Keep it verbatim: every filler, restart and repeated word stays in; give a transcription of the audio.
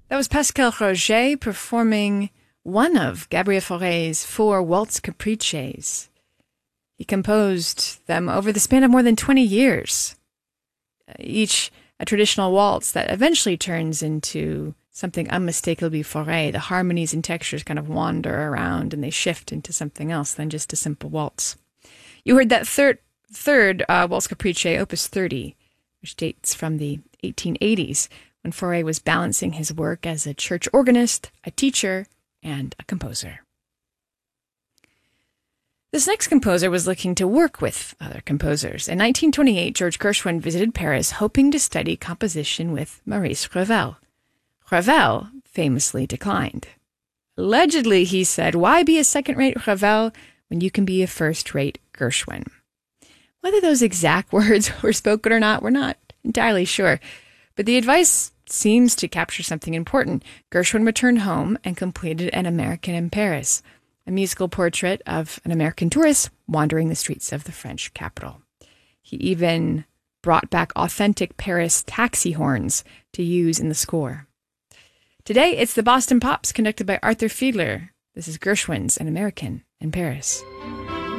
That was Pascal Roget performing one of Gabriel Fauré's four waltz caprices. He composed them over the span of more than twenty years, each a traditional waltz that eventually turns into something unmistakably Fauré. The harmonies and textures kind of wander around and they shift into something else than just a simple waltz. You heard that third, third uh, Waltz Caprice, Opus thirty, which dates from the eighteen eighties, when Fauré was balancing his work as a church organist, a teacher, and a composer. This next composer was looking to work with other composers. In nineteen twenty-eight, George Gershwin visited Paris hoping to study composition with Maurice Ravel. Ravel famously declined. Allegedly, he said, "Why be a second-rate Ravel when you can be a first-rate Gershwin?" Whether those exact words were spoken or not, we're not entirely sure. But the advice seems to capture something important. Gershwin returned home and completed An American in Paris, a musical portrait of an American tourist wandering the streets of the French capital. He even brought back authentic Paris taxi horns to use in the score. Today, it's the Boston Pops, conducted by Arthur Fiedler. This is Gershwin's An American in Paris.